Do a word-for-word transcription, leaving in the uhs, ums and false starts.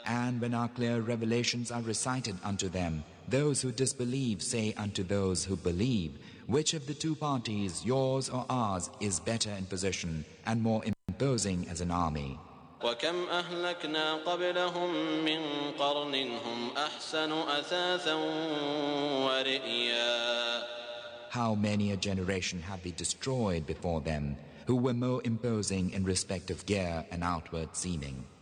And when our clear revelations are recited unto them, those who disbelieve say unto those who believe, which of the two parties, yours or ours, is better in position and more imposing as an army? وكم أهلكنا قبلهم من قرن هم أحسن أثاثا ورئيا. How many a generation have we destroyed before them, who were more imposing in respect of gear and outward seeming.